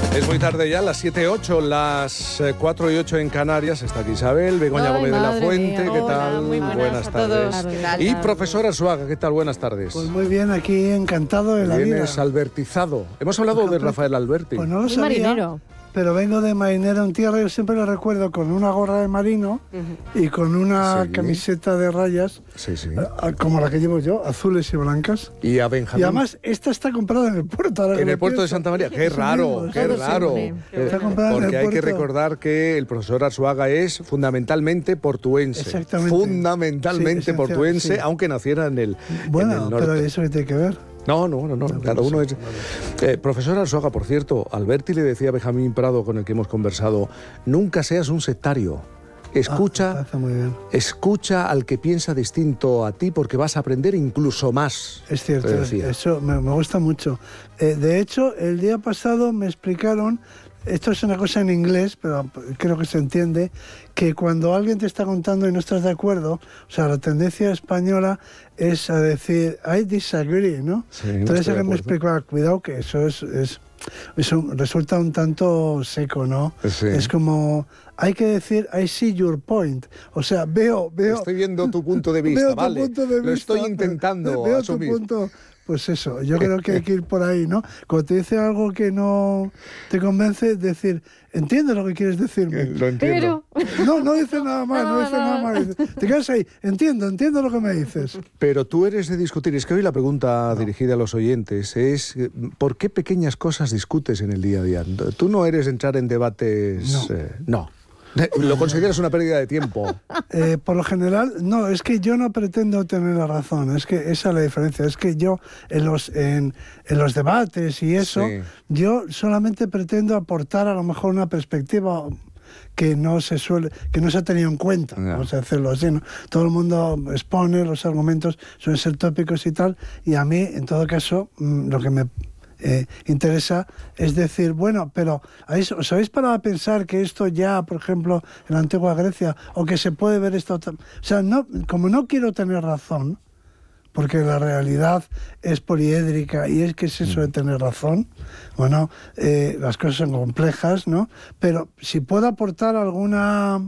Es muy tarde ya, las 7:08, las 4:08 en Canarias. Está aquí Isabel, Begoña Gómez de la Fuente. ¿Qué tal? Muy buenas a todos. Y profesor Arzuaga, ¿qué tal? Buenas tardes. Pues muy bien, aquí encantado de la vida. Vienes albertizado. Hemos hablado de Rafael Alberti. Pues no lo sabía, marinero. pero vengo de marinero en tierra. Yo siempre lo recuerdo con una gorra de marino y con una camiseta de rayas, como la que llevo yo, azules y blancas. Y a Benjamín. Y además, esta está comprada en el puerto. Ahora En el puerto de Santa María. Qué raro, qué raro. Está comprada en el Porque hay que puerto. recordar que el profesor Arzuaga es fundamentalmente portuense. Exactamente. Fundamentalmente Sí, portuense, sí. aunque naciera en el Bueno, norte. pero eso que tiene que ver. No, cada uno es... profesor Arzuaga, por cierto, Alberti le decía a Benjamín Prado, con el que hemos conversado, nunca seas un sectario. Escucha, me parece muy bien. escucha al que piensa distinto a ti porque vas a aprender incluso más. Es cierto, te decía. eso me gusta mucho. De hecho, el día pasado me explicaron, esto es una cosa en inglés, pero creo que se entiende, que cuando alguien te está contando y no estás de acuerdo, o sea, la tendencia española es a decir, I disagree, ¿no? Sí, no Entonces estoy de alguien me acuerdo. explicaba, cuidado que eso resulta un tanto seco, ¿no? Sí. Es como, hay que decir, I see your point. O sea, veo... Estoy viendo tu punto de vista, veo tu vale. punto de Lo vista, estoy intentando veo asumir. tu punto. Pues eso, yo creo que hay que ir por ahí, ¿no? Cuando te dice algo que no te convence, decir, entiendo lo que quieres decirme. Lo entiendo. No dice nada más, no dice nada más. Te quedas ahí, entiendo lo que me dices. Pero tú eres de discutir. Es que hoy la pregunta dirigida a los oyentes es ¿por qué pequeñas cosas discutes en el día a día? Tú no eres de entrar en debates... No. ¿Lo consideras una pérdida de tiempo? Por lo general, no, es que yo no pretendo tener la razón, es que esa es la diferencia, es que yo en los debates y eso, yo solamente pretendo aportar a lo mejor una perspectiva que no se ha tenido en cuenta, vamos a decirlo así, ¿no? Todo el mundo expone, los argumentos suelen ser tópicos y tal, y a mí, en todo caso, lo que me interesa es decir, bueno, pero ¿os habéis parado a pensar que esto ya, por ejemplo, en la antigua Grecia, o que se puede ver esto? O sea, como no quiero tener razón, porque la realidad es poliédrica y es que es eso de tener razón, bueno, las cosas son complejas, ¿no? Pero si puedo aportar alguna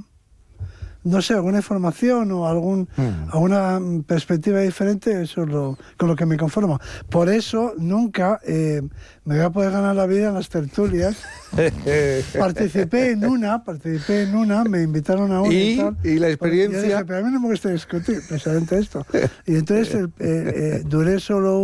información o alguna perspectiva diferente, eso es con lo que me conformo. Por eso nunca me voy a poder ganar la vida en las tertulias. Participé en una, me invitaron a una y tal. ¿Y la experiencia? Y dije, pero a mí no me gusta discutir precisamente esto. Y entonces duré solo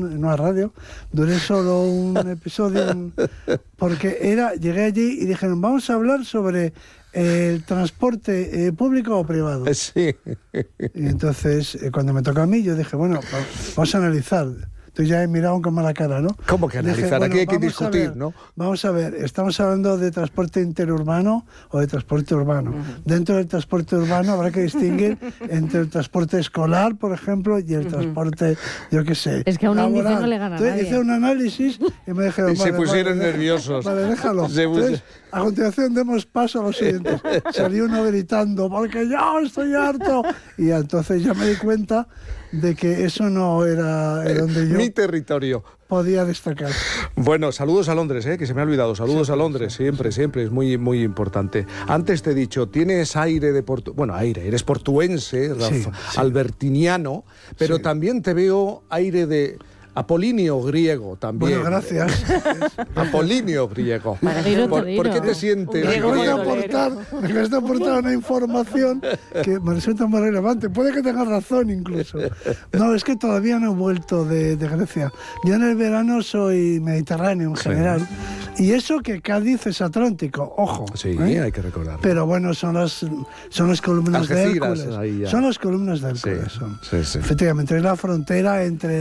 duré solo un episodio, porque llegué allí y dijeron, vamos a hablar sobre el transporte público o privado. Sí. Y entonces, cuando me toca a mí, yo dije, bueno, vamos a analizar. Entonces ya he mirado con mala cara, ¿no? ¿Cómo que analizar? Dije, Aquí hay que vamos discutir, a ver, ¿no? Vamos a ver, ¿estamos hablando de transporte interurbano o de transporte urbano? Dentro del transporte urbano habrá que distinguir entre el transporte escolar, por ejemplo, y el transporte, yo qué sé, Es que a un índice laboral. no le gana a Entonces nadie. hice un análisis y me dijeron, Y se pusieron nerviosos. Vale, déjalo. Entonces, a continuación demos paso a los siguientes. Salió uno gritando, porque yo estoy harto. Y entonces ya me di cuenta de que eso no era donde yo Mi territorio. podía destacar. Bueno, saludos a Londres, que se me ha olvidado. Saludos a Londres, siempre, es muy, muy importante. Antes te he dicho, tienes aire de eres portuense, albertiniano, pero también te veo aire de Apolinio griego también. Bueno, gracias. Apolinio griego. ¿Por qué te sientes Me griego? cuesta aportar una información que me resulta muy relevante. Puede que tengas razón incluso. No, es que todavía no he vuelto de Grecia. Yo en el verano soy mediterráneo en general. Y eso que Cádiz es Atlántico, ojo. Sí, hay que recordarlo. Pero bueno, son las columnas de Algeciras, Hércules. ahí ya. Son las columnas de Hércules. Sí. Efectivamente, es la frontera entre